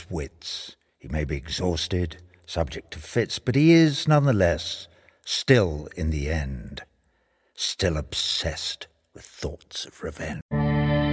wits. He may be exhausted, subject to fits, but he is, nonetheless, still, in the end, still obsessed with thoughts of revenge.